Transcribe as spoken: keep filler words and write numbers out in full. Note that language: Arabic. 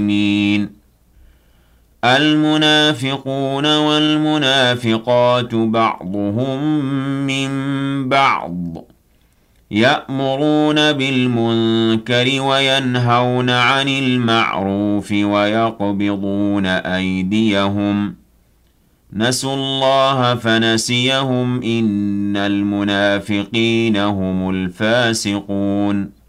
المنافقون والمنافقات بعضهم من بعض يأمرون بالمنكر وينهون عن المعروف ويقبضون أيديهم نسوا الله فنسيهم إن المنافقين هم الفاسقون